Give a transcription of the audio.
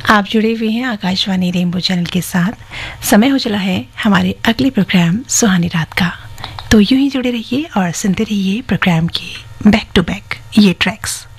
आप जुड़े हुए हैं आकाशवाणी रेनबो चैनल के साथ। समय हो चला है हमारे अगले प्रोग्राम सुहानी रात का। तो यूं ही जुड़े रहिए और सुनते रहिए प्रोग्राम के बैक टू बैक ये ट्रैक्स।